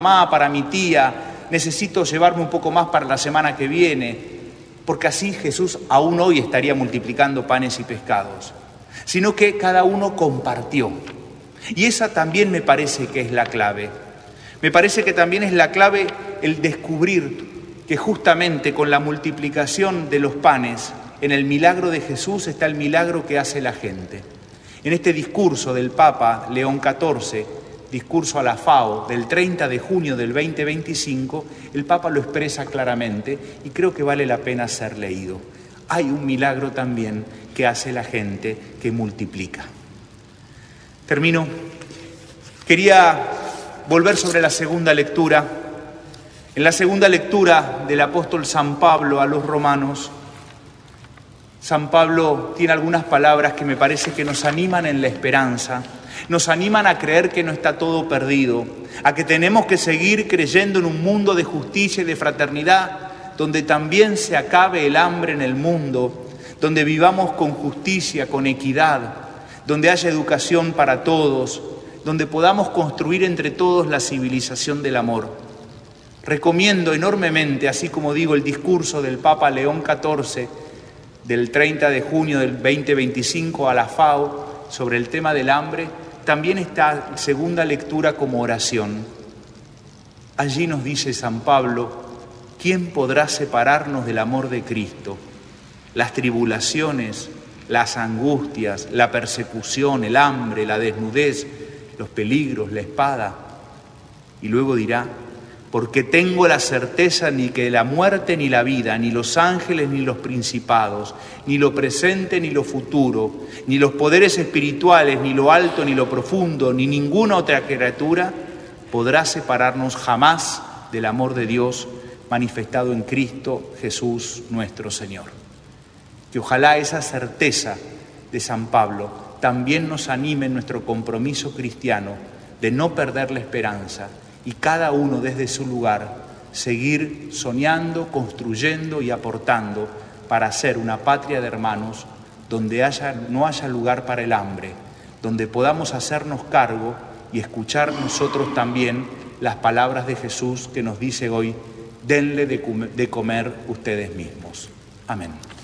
mamá, para mi tía, necesito llevarme un poco más para la semana que viene, porque así Jesús aún hoy estaría multiplicando panes y pescados, sino que cada uno compartió. Y esa también me parece que es la clave. Me parece que también es la clave el descubrir que justamente con la multiplicación de los panes, en el milagro de Jesús está el milagro que hace la gente. En este discurso del Papa León XIV, discurso a la FAO del 30 de junio del 2025, el Papa lo expresa claramente y creo que vale la pena ser leído. Hay un milagro también que hace la gente que multiplica. Termino. Quería volver sobre la segunda lectura. En la segunda lectura del apóstol San Pablo a los romanos, San Pablo tiene algunas palabras que me parece que nos animan en la esperanza, nos animan a creer que no está todo perdido, a que tenemos que seguir creyendo en un mundo de justicia y de fraternidad, donde también se acabe el hambre en el mundo, donde vivamos con justicia, con equidad, donde haya educación para todos, donde podamos construir entre todos la civilización del amor. Recomiendo enormemente, así como digo, el discurso del Papa León XIV del 30 de junio del 2025 a la FAO sobre el tema del hambre. También está segunda lectura como oración. Allí nos dice San Pablo: ¿quién podrá separarnos del amor de Cristo? Las tribulaciones, las angustias, la persecución, el hambre, la desnudez, los peligros, la espada. Y luego dirá: porque tengo la certeza ni que la muerte ni la vida, ni los ángeles ni los principados, ni lo presente ni lo futuro, ni los poderes espirituales, ni lo alto ni lo profundo, ni ninguna otra criatura podrá separarnos jamás del amor de Dios manifestado en Cristo Jesús nuestro Señor. Que ojalá esa certeza de San Pablo también nos anime en nuestro compromiso cristiano de no perder la esperanza y cada uno desde su lugar seguir soñando, construyendo y aportando para hacer una patria de hermanos donde no haya lugar para el hambre, donde podamos hacernos cargo y escuchar nosotros también las palabras de Jesús que nos dice hoy: denle de comer ustedes mismos. Amén.